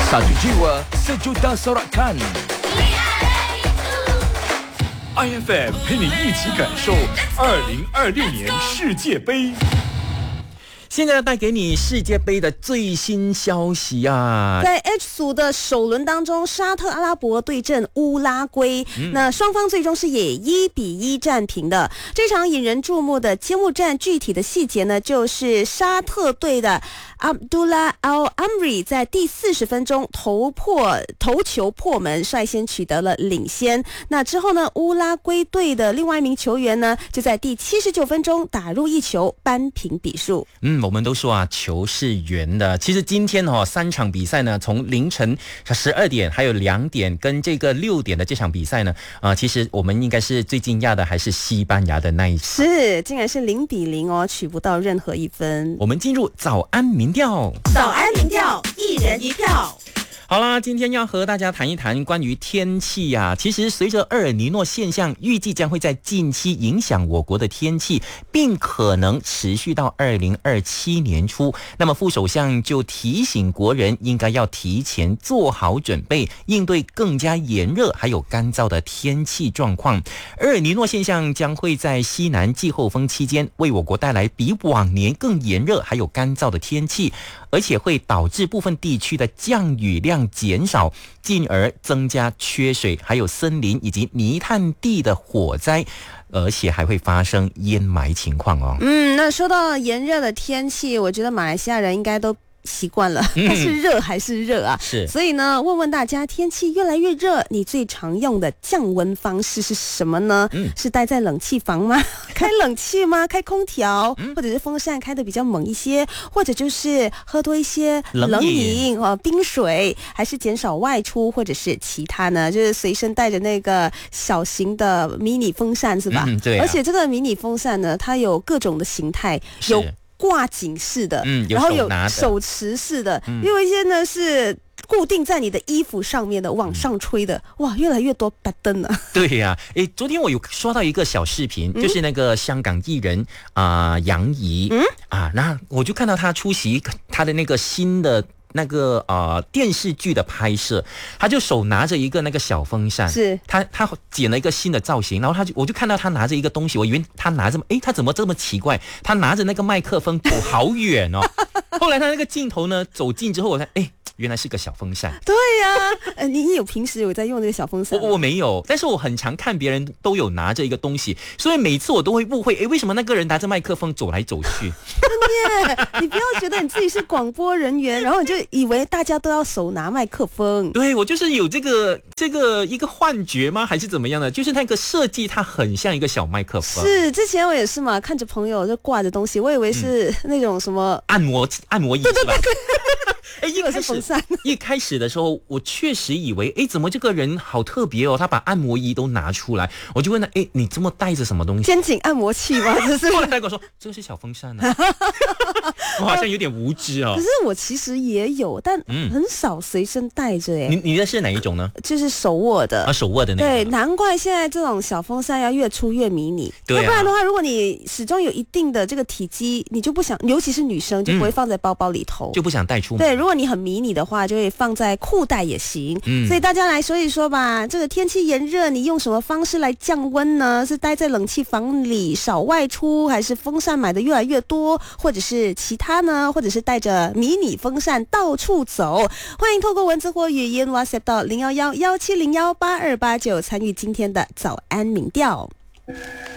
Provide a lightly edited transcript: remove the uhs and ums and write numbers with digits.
Satu jiwa, sejuta sorakan. IFM 陪你一起感受2026年世界杯。 现在要带给你世界杯的最新消息啊！ 在 H 组的首轮当中，沙特阿拉伯对阵乌拉圭，那双方最终是以1-1战平的。这场引人注目的揭幕战，具体的细节呢，就是沙特队的Abdullah Al-Amri 在第40分钟头球破门，率先取得了领先。那之后呢，乌拉圭队的另外一名球员呢，就在第79分钟打入一球，扳平比数。 我们都说啊，球是圆的。其实今天3场比赛呢，从凌晨12点，还有2点跟这个6点的这场比赛呢，其实我们应该是最惊讶的还是西班牙的那一场， 是竟然是0-0哦，取不到任何一分。 我们进入早安民调， 早安民调，一人一票。 好啦，今天要和大家谈一谈关于天气啊。其实随着厄尔尼诺现象预计将会在近期影响我国的天气，并可能持续到2027年初。那么副首相就提醒国人应该要提前做好准备，应对更加炎热还有干燥的天气状况。厄尔尼诺现象将会在西南季候风期间为我国带来比往年更炎热还有干燥的天气，而且会导致部分地区的降雨量减少，进而增加缺水，还有森林以及泥炭地的火灾，而且还会发生淹埋情况哦。 那说到炎热的天气，我觉得马来西亚人应该都习惯了，但是热还是热啊。 是， 所以呢，问问大家，天气越来越热，你最常用的降温方式是什么呢？是待在冷气房吗？开冷气吗？开空调，或者是风扇开的比较猛一些，或者就是喝多一些冷饮冰水，还是减少外出，或者是其他呢？就是随身带着那个小型的迷你风扇，是吧？ 对啊。 而且这个迷你风扇呢，它有各种的形态，有挂颈式的，然后有手持式的，有一些呢是固定在你的衣服上面的，往上吹的。哇，越来越多白灯了。 对呀，昨天我有刷到一个小视频，就是那个香港艺人杨怡那我就看到他出席他的那个新的那个电视剧的拍摄，他就手拿着一个那个小风扇， 是他剪了一个新的造型，然后我就看到他拿着一个东西，我以为他拿着他怎么这么奇怪？他拿着那个麦克风走好远哦。后来他那个镜头呢走近之后，我看原来是个小风扇。 对呀，你平时有在用这个小风扇吗？ 我没有，但是我很常看别人都有拿着一个东西，所以每次我都会误会，为什么那个人拿着麦克风走来走去？ 你不要觉得你自己是广播人员，然后你就以为大家都要手拿麦克风。 对，我就是有这个一个幻觉吗？还是怎么样的？就是那个设计它很像一个小麦克风。 是，之前我也是嘛，看着朋友就挂着东西，我以为是那种什么按摩椅， 对对对。 一开始的时候，我确实以为，怎么这个人好特别哦？他把按摩仪都拿出来，我就问他，你这么带着什么东西？ 肩颈按摩器吗？ 后来他跟我说，这个是小风扇啊。我好像有点无知哦。 可是我其实也有，但很少随身带着你的是哪一种呢？ 就是手握的手握的那个。 对，难怪现在这种小风扇要越出越迷你。 对啊。 要不然的话，如果你始终有一定的这个体积，你就不想，尤其是女生就不会放在包包里头， 就不想带出门。 对，如果你很迷你的话，就会放在裤袋也行。所以大家来说一说吧，这个天气炎热，你用什么方式来降温呢？是待在冷气房里少外出，还是风扇买的越来越多，或者是其他呢？或者是带着迷你风扇到处走？欢迎透过文字或语音 WhatsApp 到011-1701-8289参与今天的早安民调。